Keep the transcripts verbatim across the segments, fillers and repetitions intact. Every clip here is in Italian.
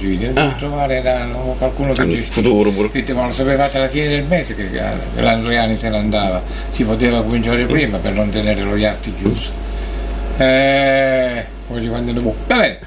cugini, devi ah. trovare la, qualcuno che gestisce. Futuro pure. Quindi, ma lo sapevate alla fine del mese che, che l'Andriani se ne andava, si poteva cominciare prima per non tenere lo iatti chiuso. Eh, oggi quando ne... Va bene.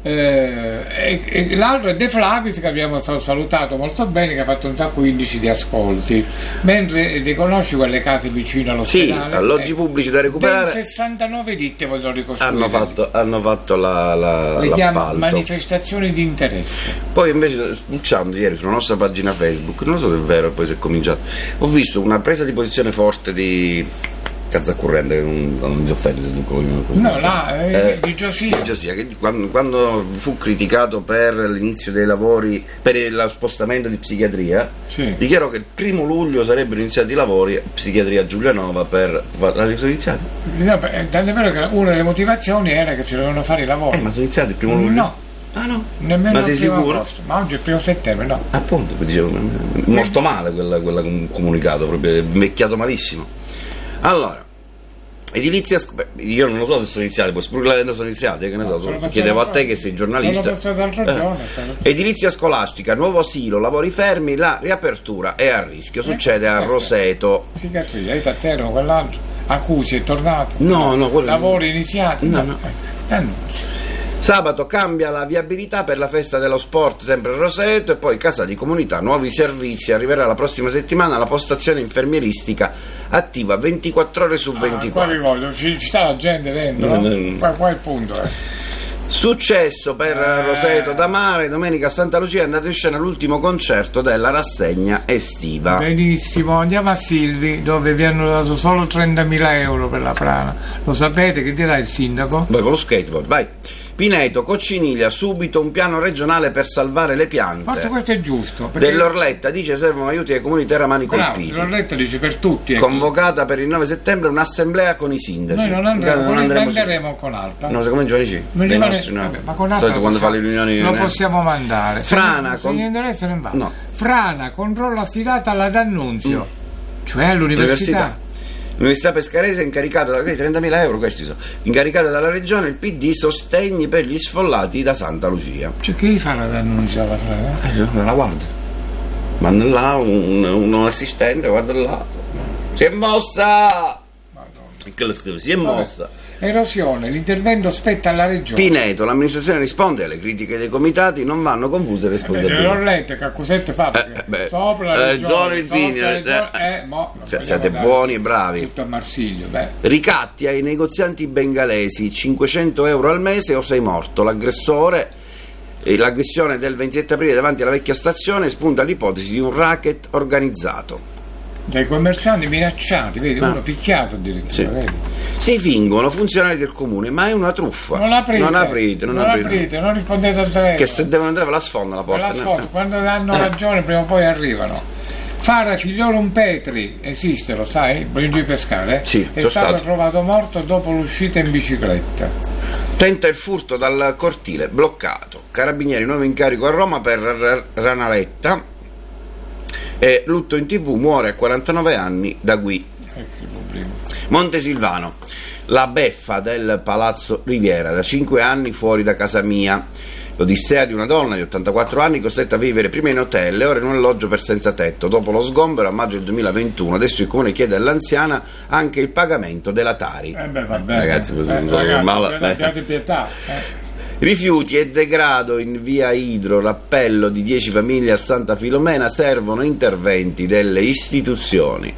Eh, e, e l'altro è De Flavis, che abbiamo salutato molto bene, che ha fatto un sacco di indici di ascolti, mentre riconosci quelle case vicino all'ospedale, sì, alloggi eh, pubblici da recuperare, sessantanove ditte vogliono ricostruire, hanno fatto, hanno fatto la, la, le chiama l'appalto. Manifestazioni di interesse. Poi invece, spulciando ieri sulla nostra pagina Facebook, non so se è vero, poi si è cominciato, ho visto una presa di posizione forte di Cazzacurrente, non, non mi offende se non no, là, eh, di Giosia, di Giosia che quando, quando fu criticato per l'inizio dei lavori, per lo spostamento di psichiatria, sì. dichiarò che il primo luglio sarebbero iniziati i lavori a psichiatria Giulianova per... sono iniziati? No, tant'è vero che una delle motivazioni era che si dovevano fare i lavori. Eh, ma sono iniziati il primo luglio? No. Ah no, nemmeno ma sei sicuro? Agosto. Ma oggi è il primo settembre, no? Appunto, dicevo, morto male quella, quella comunicato, proprio invecchiato malissimo. Allora, edilizia, io non lo so se sono iniziati, poi pure sono iniziati, che ne so, no, chiedevo a te che sei giornalista. Eh. Edilizia scolastica, nuovo asilo, lavori fermi, la riapertura è a rischio, succede a Roseto. Figa qui, hai tatterno quell'altro, Accusi è tornato. No, no, quello... lavori iniziati. No, no. Eh, no. Sabato cambia la viabilità per la festa dello sport sempre a Roseto, e poi casa di comunità, nuovi servizi, arriverà la prossima settimana la postazione infermieristica attiva ventiquattro ore su ventiquattro. Ah, voglio, ci, ci sta la gente dentro, no? No? Qua, qua è il punto. Eh. Successo per eh. Roseto da Mare, domenica a Santa Lucia è andato in scena l'ultimo concerto della rassegna estiva. Benissimo, andiamo a Silvi, dove vi hanno dato solo trentamila euro per la frana. Lo sapete, che dirà il sindaco? Vai con lo skateboard, vai. Pineto, Cocciniglia, subito un piano regionale per salvare le piante. Forse questo è giusto. Perché... Dell'Orletta dice servono aiuti ai comuni terramani colpiti. Bravo, l'Orletta dice per tutti. Ecco. Convocata per il nove settembre un'assemblea con i sindaci. Noi non andremo, non andremo, andremo con Alpa. No, secondo me Giovanni non dei rimane... nostri, no. Vabbè, ma con Alpa quando fa le riunioni lo possiamo mandare. Frana, se con... ne, se ne va. No. Frana, controllo affidato alla D'Annunzio, mm. cioè all'università. L'università. L'Università Pescarese è incaricata da trentamila euro, questi sono incaricata dalla regione, il P D sostegni per gli sfollati da Santa Lucia. Cioè che gli fa la D'Annunzio alla frana? Eh, la guarda, manda là un, un, un assistente, guarda là, si è mossa. Madonna. Che lo scrive? Si è mossa. Vabbè. Erosione, l'intervento spetta alla regione. Pineto, l'amministrazione risponde alle critiche dei comitati, non vanno confuse le responsabilità. Non lette che accusette fa eh, beh, sopra la regione, il fine, sopra la regione, eh, eh, mo, siete buoni e bravi. Tutto a Marsiglio, beh. Ricatti ai negozianti bengalesi, cinquecento euro al mese o sei morto. L'aggressore, eh, l'aggressione del ventisette aprile davanti alla vecchia stazione spunta l'ipotesi di un racket organizzato. Dai commercianti minacciati, vedi, no. Uno picchiato addirittura, sì. Vedi? Si fingono funzionari del comune, ma è una truffa. Non aprite, non aprite, non, non, aprite. aprite, non rispondete al telefono. Che se devono entrare ve la sfonda la porta. La sfonda, quando hanno ragione prima o poi arrivano. Fara figliolo un Petri, esiste, lo sai? Voglio di pescare, sì, è stato, stato trovato morto dopo l'uscita in bicicletta. Tenta il furto dal cortile, bloccato. Carabinieri, nuovo incarico a Roma per Ranaletta. E lutto in tv, muore a quarantanove anni da Gui. Montesilvano, la beffa del Palazzo Riviera, da cinque anni fuori da casa mia. L'odissea di una donna di ottantaquattro anni costretta a vivere prima in hotel e ora in un alloggio per senza tetto. Dopo lo sgombero a maggio del duemilaventuno, adesso il comune chiede all'anziana anche il pagamento della Tari. Eh beh, va bene. Ragazzi, eh, non ragazzi, male, eh. abbiate pietà. Eh. Rifiuti e degrado in via Idro, l'appello di dieci famiglie a Santa Filomena, servono interventi delle istituzioni.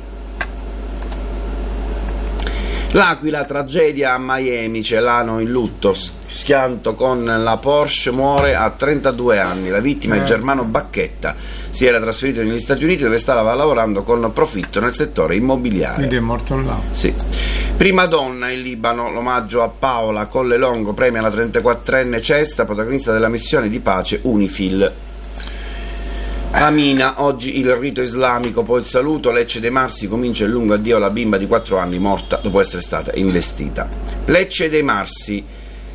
L'Aquila, tragedia a Miami, Celano in lutto, schianto con la Porsche, muore a trentadue anni, la vittima è Germano Bacchetta, si era trasferito negli Stati Uniti dove stava lavorando con profitto nel settore immobiliare. Quindi è morto là. Sì. Prima donna in Libano, l'omaggio a Paola Collelongo, premia la trentaquattrenne Cesta, protagonista della missione di pace Unifil. Amina, oggi il rito islamico, poi il saluto. Lecce dei Marsi, comincia il lungo addio alla bimba di quattro anni morta dopo essere stata investita. Lecce dei Marsi,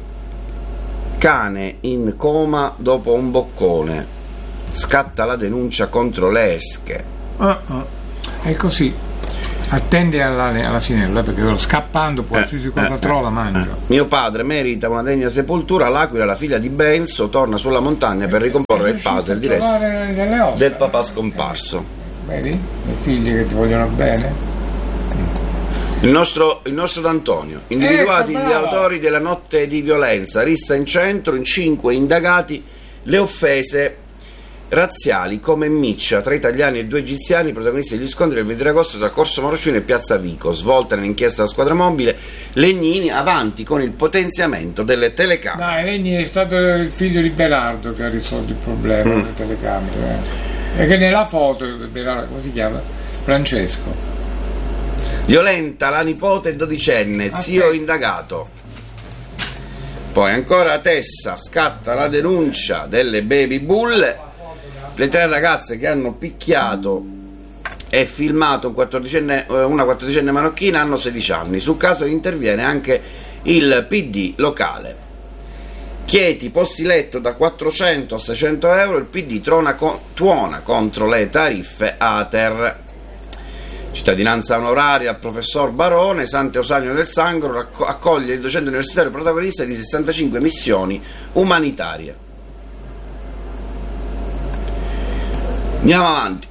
cane in coma dopo un boccone, scatta la denuncia contro le esche. Uh-uh. È così. Attendi alla, all'asinello, perché scappando qualsiasi eh, cosa eh, trova eh, mangia. eh. Mio padre merita una degna sepoltura. L'Aquila, la figlia di Benzo, torna sulla montagna per ricomporre il puzzle di resto del papà scomparso. Vedi? I figli che ti vogliono bene. Il nostro, il nostro D'Antonio, individuati ecco, gli autori della notte di violenza, rissa in centro, in cinque indagati le offese razziali come Miccia, tre italiani e due egiziani, protagonisti degli scontri del ventidue agosto tra Corso Marocchino e Piazza Vico. Svolta nell'inchiesta della squadra mobile, Legnini avanti con il potenziamento delle telecamere. Dai, Legnini è stato il figlio di Berardo che ha risolto il problema mm. delle telecamere. Eh. E che nella foto, Berardo, come si chiama? Francesco. Violenta la nipote dodicenne, zio indagato. Poi ancora a Tessa, scatta la denuncia delle baby bull. Le tre ragazze che hanno picchiato e filmato un quattordicenne, una quattordicenne marocchina hanno sedici anni. Sul caso interviene anche il P D locale. Chieti posti letto da quattrocento a seicento euro, il P D trona, tuona contro le tariffe Ater. Cittadinanza onoraria al professor Barone. Sant'Eusanio del Sangro accoglie il docente universitario protagonista di sessantacinque missioni umanitarie. Andiamo avanti.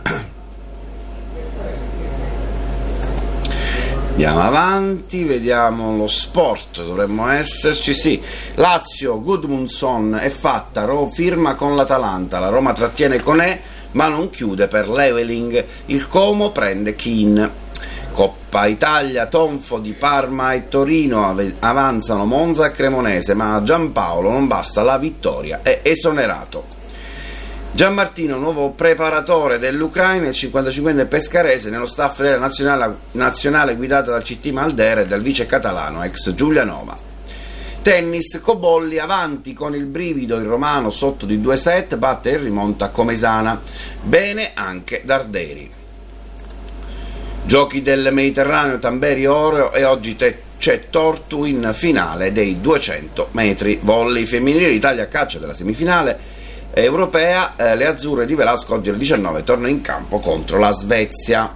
Andiamo avanti, vediamo lo sport, dovremmo esserci, sì. Lazio, Gudmundsson è fatta, Ro firma con l'Atalanta, la Roma trattiene Conè ma non chiude per Leveling, il Como prende Keane. Coppa Italia, tonfo di Parma e Torino, avanzano Monza e Cremonese, ma a Giampaolo non basta la vittoria, è esonerato. Gianmartino, nuovo preparatore dell'Ucraina, il cinquantacinquenne pescarese nello staff della nazionale, nazionale guidata dal C T Maldere e dal vice catalano ex Giulianova. Tennis, Cobolli avanti con il brivido, il romano sotto di due set batte e rimonta a Comesana. Bene anche Darderi. Giochi del Mediterraneo, Tamberi Oreo e oggi te- c'è Tortu in finale dei duecento metri volley femminile. L'Italia a caccia della semifinale europea, eh, le azzurre di Velasco oggi alle diciannove tornano in campo contro la Svezia.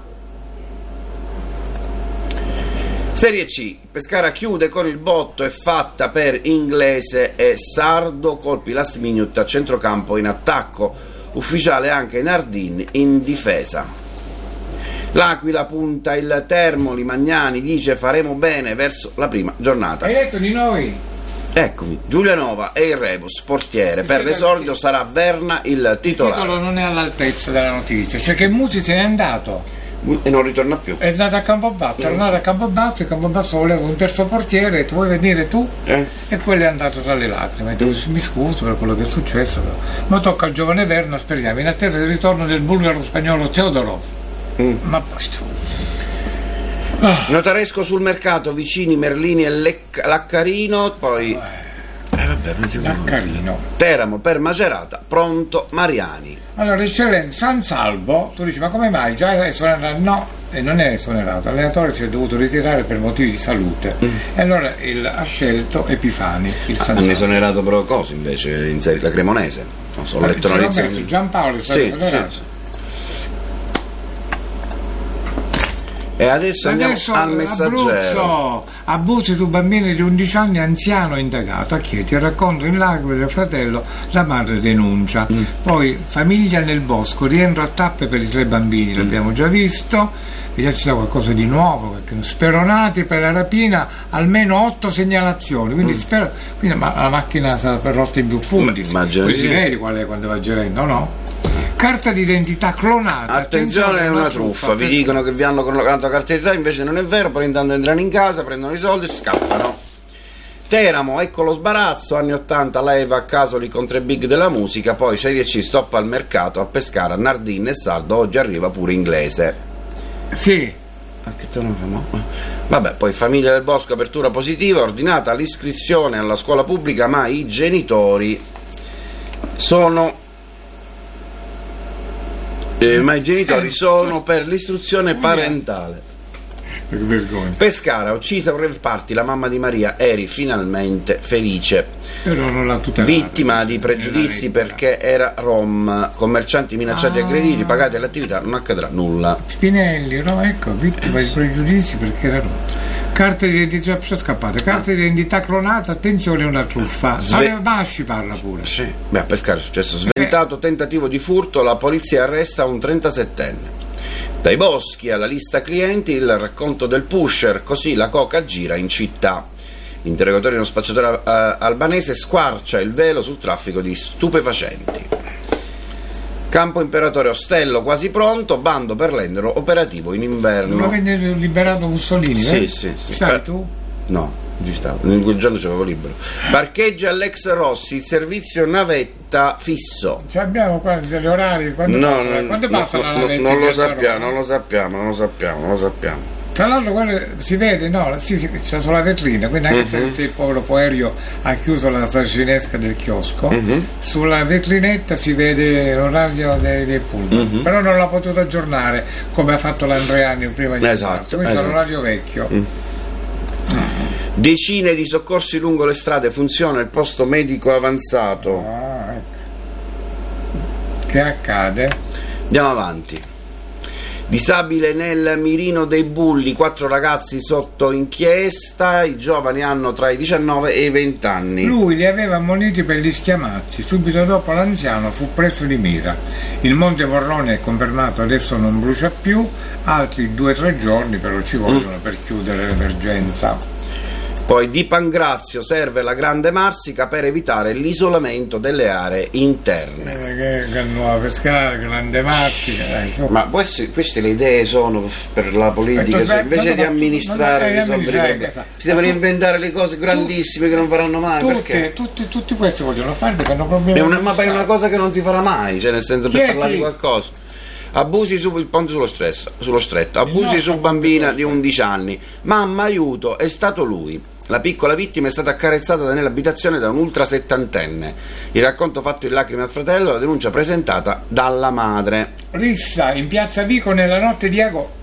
Serie C, Pescara chiude con il botto, è fatta per Inglese e Sardo, colpi last minute a centrocampo in attacco, ufficiale anche Nardin in difesa. L'Aquila punta il Termoli, Magnani dice faremo bene verso la prima giornata. Hai detto di noi? Eccomi, Giulianova e il Rebus, portiere, per l'esordio sarà Verna il titolare. Il titolo non è all'altezza della notizia, cioè che Musi se n'è andato. E non ritorna più. È andato a Campobasso, è tornato a Campobasso, e Campobasso voleva un terzo portiere, tu vuoi venire tu? Eh? E quello è andato tra le lacrime. Mm. Mi scuso per quello che è successo, però. Ma tocca al giovane Verna, speriamo, in attesa del ritorno del bulgaro spagnolo Teodorov. Mm. Ma poi oh. Notaresco sul mercato, vicini Merlini e Lec- Laccarino, poi eh, vabbè, Laccarino. Teramo per Macerata, pronto Mariani. Allora, eccellenza, San Salvo, tu dici, ma come mai? Già è esonerato? No, e non è esonerato, l'allenatore si è dovuto ritirare per motivi di salute. Mm. E allora il, ha scelto Epifani, il San Salvo. Hanno esonerato però cosa invece in serie, la Cremonese? Non so, ho letto notizie. Giampaolo è stato sì, esonerato. Sì, sì. E adesso andiamo adesso al Messaggero. Abruzzo, abusi su bambini di undici anni, anziano indagato a Chieti, racconto in lacrime del fratello, la madre denuncia. Mm. Poi famiglia nel bosco, rientro a tappe per i tre bambini, mm. l'abbiamo già visto. Vediamo se c'è qualcosa di nuovo, perché speronati per la rapina, almeno otto segnalazioni, quindi, mm. spero, quindi ma la macchina sarà per rotta in più punti, poi si vede qual è quando va girando, no? Carta d'identità clonata. Attenzione, è una truffa. truffa. Vi dicono che vi hanno clonato la carta d'identità, invece non è vero. Poi intanto entrano in casa, prendono i soldi e scappano. Teramo, ecco lo sbarazzo. Anni ottanta, leva a Casoli contro i big della musica. Poi Serie C, stop al mercato a Pescara, Nardin e Sardo. Oggi arriva pure Inglese. Sì. Ah, che tono fa? Vabbè, poi Famiglia del Bosco, apertura positiva. Ordinata l'iscrizione alla scuola pubblica, ma i genitori sono. Eh, ma i genitori sono per l'istruzione parentale. Che vergogna. Pescara, uccisa un rave party, la mamma di Maria, eri finalmente felice. Però non l'ha tutelato. Vittima di pregiudizi perché era rom, commercianti minacciati e Ah. aggrediti, pagati all'attività, non accadrà nulla. Spinelli, no? Ecco, vittima di pregiudizi perché era no. Carte di identità sono scappate, carte di identità clonata, attenzione, è una truffa. Sve- Allora, Basci parla pure. Sì. Beh, a pescare è successo. Sventato tentativo di furto, la polizia arresta un trentasettenne. Dai boschi alla lista clienti, il racconto del pusher, così la coca gira in città. L'interrogatorio di uno spacciatore eh, albanese squarcia il velo sul traffico di stupefacenti. Campo Imperatore Ostello quasi pronto, bando per l'Endero operativo in inverno. Non avete liberato Mussolini, Sì, eh? sì, sì. Sai Eh, tu? No, ci stavo. In quel giorno c'avevo libero. Parcheggia all'ex Rossi, il servizio navetta fisso. Cioè abbiamo qua gli orari, quando No, passa, no, quando no, passa la no, navetta non in lo Piazza sappiamo, Roma? non lo sappiamo, non lo sappiamo, non lo sappiamo. Tra l'altro quello si vede, no, sì, sì, c'è sulla vetrina, quindi anche Mhm. se il povero Poerio ha chiuso la sarcinesca del chiosco, Mhm. sulla vetrinetta si vede l'orario dei, dei pullman, Mhm. però non l'ha potuto aggiornare come ha fatto l'Andreani prima di Esatto, andarsene, quindi esatto. c'è l'orario vecchio. Decine di soccorsi lungo le strade, funziona il posto medico avanzato. Ah, ecco. Che accade? Andiamo avanti. Disabile nel mirino dei bulli, quattro ragazzi sotto inchiesta, i giovani hanno tra i diciannove e i venti anni. Lui li aveva ammoniti per gli schiamazzi, subito dopo l'anziano fu preso di mira. Il Monte Morrone è confermato, adesso non brucia più, altri due o tre giorni però ci vogliono per chiudere l'emergenza. Poi di Pangrazio serve la Grande Marsica per evitare l'isolamento delle aree interne. Eh, che, che nuova pescare, grande martica, dai, insomma. Ma queste, queste le idee sono per la politica, Eh, cioè, invece no, di no, amministrare non è- e risolvere i amministrare, problemi, esatto. si devono Tu- inventare le cose grandissime che non faranno mai. Perché? Tutti, tutti, tutti questi vogliono fare perché hanno problemi. È una, ma poi è una cosa che non si farà mai, cioè nel senso Chi per è parlare chi? di qualcosa. Abusi su il ponte sullo, stress, sullo stretto, abusi nostro su ponte bambina sullo di undici anni. Mamma aiuto, è stato lui. La piccola vittima è stata accarezzata nell'abitazione da un ultra settantenne. Il racconto fatto in lacrime al fratello, la denuncia presentata dalla madre. Rissa in piazza Vico nella notte di agosto.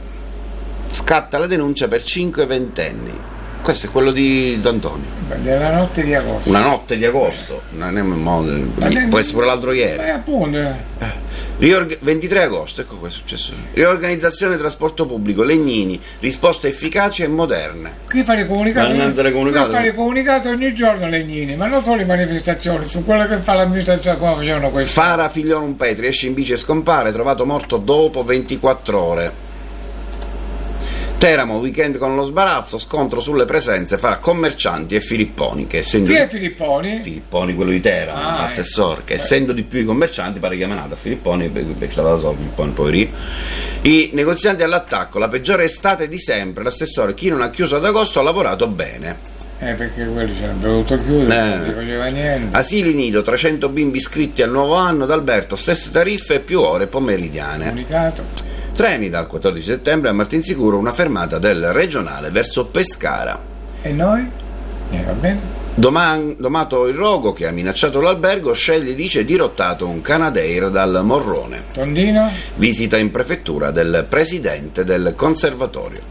Scatta la denuncia per cinque ventenni. Questo è quello di D'Antonio. Nella notte di agosto. Una notte di agosto, non è un modo, può essere pure l'altro ieri. Beh, appunto. eh. Riorg- ventitré agosto, ecco cosa è successo. Riorganizzazione trasporto pubblico, Legnini, risposte efficaci e moderne. Qui fare comunicato. Ma non se le comunicato. Qui fare comunicato ogni giorno Legnini, ma non solo le manifestazioni, su quello che fa l'amministrazione come facevano questi. Fara Figlione Petri, esce in bici e scompare, trovato morto dopo ventiquattro ore. Teramo, weekend con lo sbarazzo, scontro sulle presenze fra commercianti e Filipponi, che essendo Chi è di... Filipponi? Filipponi, quello di Teramo, Ah, l'assessore, che essendo di più i commercianti pare chiamato a Filipponi, perché stava da solo Filipponi, poverino. I negozianti all'attacco, la peggiore estate di sempre, l'assessore, chi non ha chiuso ad agosto ha lavorato bene. Eh, perché quelli ci hanno dovuto chiudere, Eh. non si faceva niente. Asili nido, trecento bimbi iscritti al nuovo anno, d'Alberto, stesse tariffe e più ore pomeridiane. Comunicato. Treni dal quattordici settembre a Martinsicuro, una fermata del regionale verso Pescara. E noi? Eh, va bene. Doman- domato il rogo che ha minacciato l'albergo, sceglie, dice, dirottato un Canadair dal Morrone. Tondino? Visita in prefettura del presidente del conservatorio.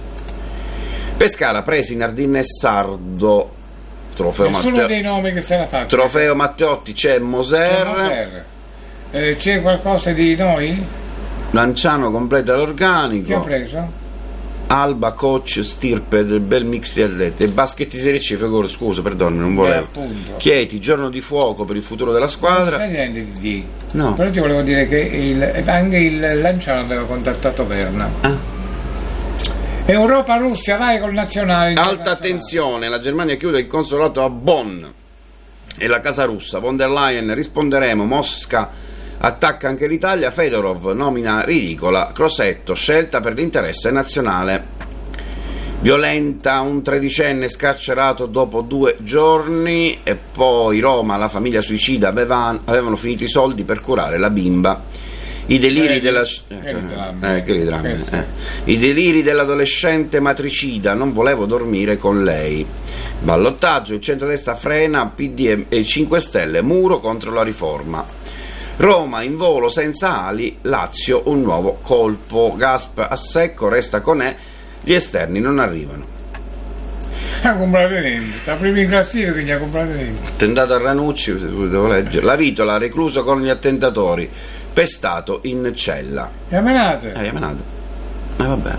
Pescara, presi Nardin e Sardo. Trofeo, Nessuno Matteo- dei nomi che se la fa. Trofeo Matteotti, c'è C'è Moser. Moser. Eh, c'è qualcosa di noi? Lanciano completa Chi ha l'organico. preso? Alba, coach, stirpe del bel mix di atleti e baschetti serie C, figura, scusa, perdono, non Eh, volevo. appunto. Chieti, giorno di fuoco per il futuro della Non squadra. c'è niente di D. No. Però ti volevo dire che il, anche il Lanciano aveva contattato Berna. Ah. Europa Russia, vai col nazionale. Alta internazionale. attenzione, la Germania chiude il consolato a Bonn e la casa russa. Von der Leyen, risponderemo, Mosca attacca anche l'Italia, Fedorov nomina ridicola, Crosetto, scelta per l'interesse nazionale. Violenta un tredicenne scarcerato dopo due giorni. E poi Roma, la famiglia suicida, aveva- avevano finito i soldi per curare la bimba. I deliri Eh, della che drammi. eh, che drammi, Eh, sì. eh. I deliri dell'adolescente matricida, non volevo dormire con lei. Ballottaggio, il centrodestra frena, P D e cinque Stelle, muro contro la riforma. Roma in volo senza ali, Lazio un nuovo colpo, Gasp a secco, resta con E, gli esterni non arrivano. ha comprato niente, sta prima in classifica che non ha comprato niente. Attentato a Ranucci, devo leggere. La Vitola recluso con gli attentatori, pestato in cella. Chiamanate? Eh, chiamanate. Eh, vabbè.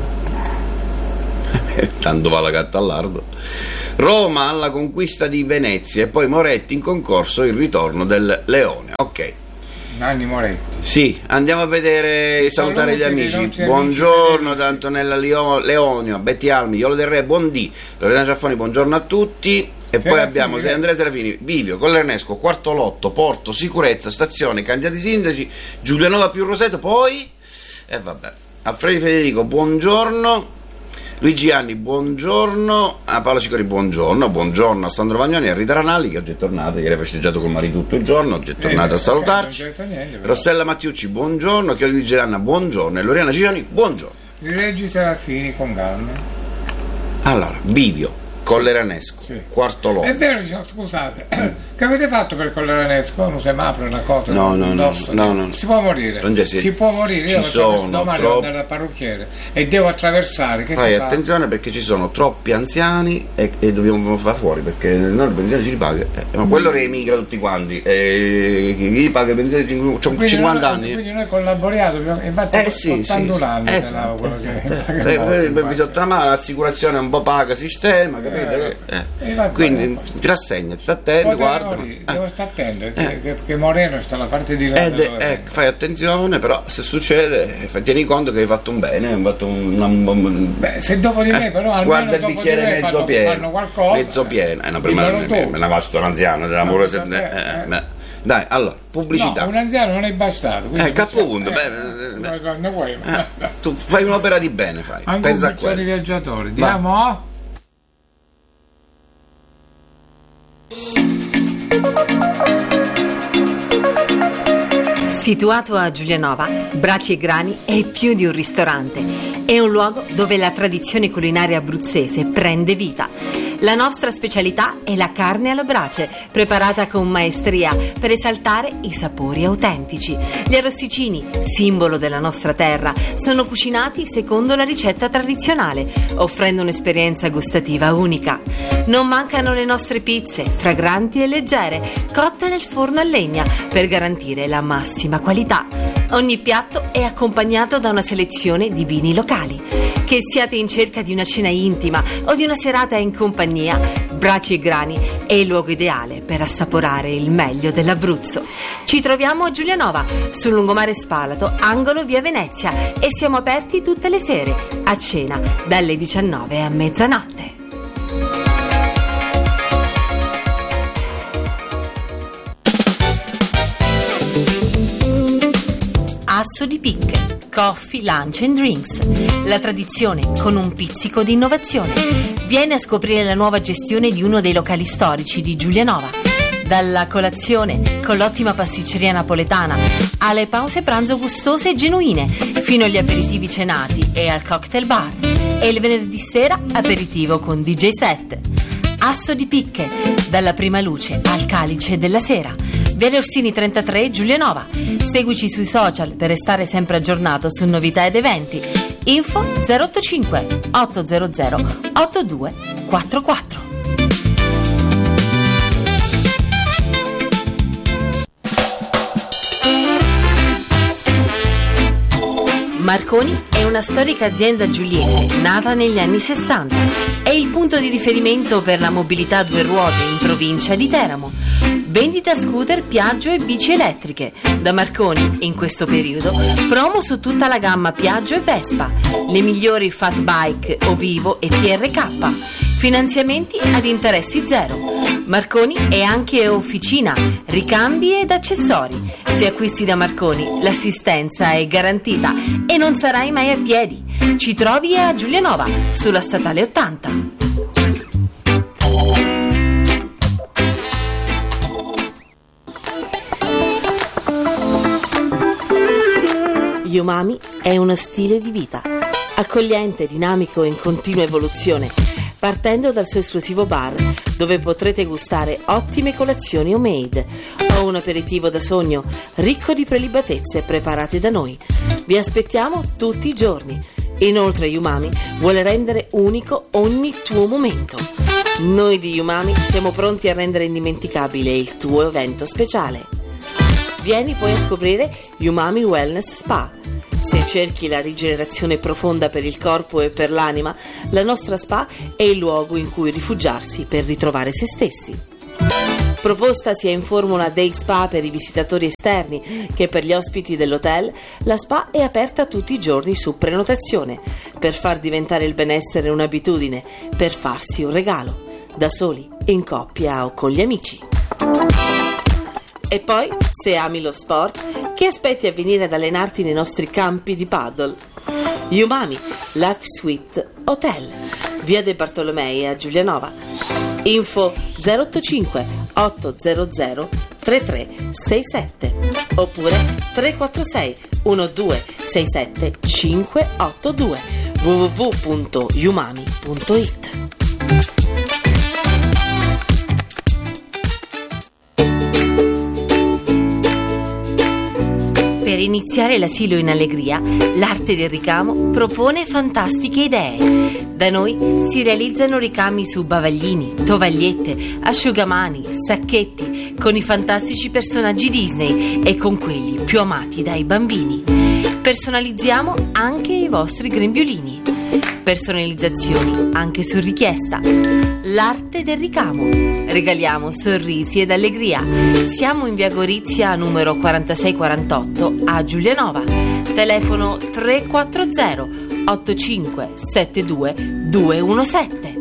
Tanto va la gatta al lardo. Roma alla conquista di Venezia e poi Moretti in concorso il ritorno del Leone. Ok. Nanni Moretti. Sì, andiamo a vedere, salutare gli amici. Buongiorno da Antonella Leo, Leonio, Betty Almi, Iolo Del Re, buondì, Loredana Ciaffoni, buongiorno a tutti. E Serafini, poi abbiamo eh. Andrea Serafini, Vivio, Collernesco, Quarto Lotto, Porto, Sicurezza, Stazione, Candidati Sindaci, Giulianova più Roseto, poi e eh, vabbè. Alfredo Federico, buongiorno. Luigi Anni, buongiorno. A Paolo Cicori, buongiorno. Buongiorno a Sandro Vagnoni, a Rita Ranalli che oggi è tornata, ieri ha festeggiato con Mari tutto il giorno, oggi è tornata eh, a salutarci. eh, niente, Rossella Mattiucci, buongiorno. Chiodi di Geranna, buongiorno. E Loriana Cicioni, buongiorno. Rileggi Serafini con calma. Allora, Bivio, Colleranesco, Sì. Quarto Lotto. È vero, diciamo, scusate, che avete fatto per Colleranesco? Un semaforo, una cosa? No, no, no, indosso? no, no. Si può morire. Francesco, si può morire. ci Io sono domani troppo- devo andare al parrucchiere e devo attraversare. Che Fai si fa? attenzione perché ci sono troppi anziani e, e dobbiamo far fuori perché noi le pensioni ci li paga. Eh, ma quello che emigra tutti quanti, eh, chi gli paga le pensioni, c'ho Quindi cinquanta noi, anni. Quindi noi collaboriamo, dobbiamo- infatti Eh sì, sì, ottanta sì. anni Eh, te l'avevo, quello che eh, paga eh, molto, eh, infatti. mi sotto la mano, l'assicurazione un po' paga sistema, capito? Eh, Eh, eh, vabbè, Quindi vabbè. ti rassegna, ti attendo, Poi guarda. Tenori, eh. devo stare attento Eh. che, che, che Moreno sta alla parte di là. Ed, dove- eh, fai attenzione, però se succede eh, fai- tieni conto che hai fatto un bene, hai fatto un, una- un- Beh, se dopo di me, eh, però almeno guarda il dopo di bicchiere me mezzo fanno, pieno, fanno qualcosa. mezzo pieno. Eh, no, prima Dimmelo me, tu. me la vasto l'anziano dell'amore. Ma cosa- eh, eh, eh, dai, allora, pubblicità. No, un anziano non è bastato. quindi Eh, cappunto, eh, beh, eh, eh, non vuoi. Eh, tu fai un'opera di bene, fai. Anche Pensa un a pezzo di quello. viaggiatori. Diamo? Situato a Giulianova, Braci e Grani è più di un ristorante. È un luogo dove la tradizione culinaria abruzzese prende vita. La nostra specialità è la carne alla brace, preparata con maestria per esaltare i sapori autentici. Gli arrosticini, simbolo della nostra terra, sono cucinati secondo la ricetta tradizionale, offrendo un'esperienza gustativa unica. Non mancano le nostre pizze, fragranti e leggere, cotte nel forno a legna, per garantire la massima qualità. Ogni piatto è accompagnato da una selezione di vini locali. Che siate in cerca di una cena intima o di una serata in compagnia, Braci e Grani è il luogo ideale per assaporare il meglio dell'Abruzzo. Ci troviamo a Giulianova, sul lungomare Spalato, angolo via Venezia, e siamo aperti tutte le sere, a cena dalle diciannove a mezzanotte. Asso di Picche, Coffee, Lunch and Drinks. La tradizione con un pizzico di innovazione. Vieni a scoprire la nuova gestione di uno dei locali storici di Giulianova. Dalla colazione con l'ottima pasticceria napoletana alle pause pranzo gustose e genuine, fino agli aperitivi cenati e al cocktail bar. E il venerdì sera aperitivo con D J set. Asso di Picche, dalla prima luce al calice della sera. Viale Orsini trentatré, Giulianova. Seguici sui social per restare sempre aggiornato su novità ed eventi. Info zero otto cinque otto zero zero otto due quattro quattro. Marconi è una storica azienda giuliese nata negli anni sessanta. È il punto di riferimento per la mobilità a due ruote in provincia di Teramo. Vendita scooter, Piaggio e bici elettriche. Da Marconi, in questo periodo, promo su tutta la gamma Piaggio e Vespa, le migliori Fat Bike, Ovivo e T R K. Finanziamenti ad interessi zero. Marconi è anche officina, ricambi ed accessori. Se acquisti da Marconi, l'assistenza è garantita e non sarai mai a piedi. Ci trovi a Giulianova, sulla statale ottanta. Yumami è uno stile di vita, accogliente, dinamico e in continua evoluzione, partendo dal suo esclusivo bar, dove potrete gustare ottime colazioni homemade o un aperitivo da sogno ricco di prelibatezze preparate da noi. Vi aspettiamo tutti i giorni. Inoltre Umami vuole rendere unico ogni tuo momento. Noi di Umami siamo pronti a rendere indimenticabile il tuo evento speciale. Vieni poi a scoprire Umami Wellness Spa. Se cerchi la rigenerazione profonda per il corpo e per l'anima, la nostra spa è il luogo in cui rifugiarsi per ritrovare se stessi. Proposta sia in formula day spa per i visitatori esterni che per gli ospiti dell'hotel, la spa è aperta tutti i giorni su prenotazione, per far diventare il benessere un'abitudine, per farsi un regalo, da soli, in coppia o con gli amici. E poi, se ami lo sport, che aspetti a venire ad allenarti nei nostri campi di paddle? Umami Life Suite Hotel, via dei Bartolomei a Giulianova. Info zero otto cinque otto zero zero tre tre sei sette oppure tre quattro sei uno due sei sette cinque otto due w w w punto umami punto it. Per iniziare l'asilo in allegria, l'arte del ricamo propone fantastiche idee. Da noi si realizzano ricami su bavaglini, tovagliette, asciugamani, sacchetti, con i fantastici personaggi Disney e con quelli più amati dai bambini. Personalizziamo anche i vostri grembiulini. Personalizzazioni anche su richiesta. L'arte del ricamo. Regaliamo sorrisi ed allegria. Siamo in via Gorizia numero quarantasei quarantotto a Giulianova. Telefono tre quattro zero otto cinque sette due due uno sette.